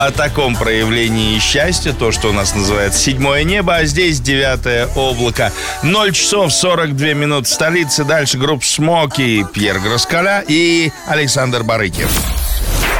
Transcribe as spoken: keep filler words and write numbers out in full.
о таком проявлении счастья, то, что у нас называется седьмое небо, а здесь девятое облако. ноль часов сорок две минуты в столице. Дальше группа Смоки, Пьер Граскаля и Александр Барыкин.